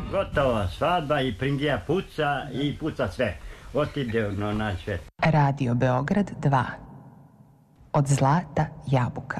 Gotova svadba i pringija puca i puca sve. Otide ono na sve. Radio Beograd 2. Od zlata jabuka.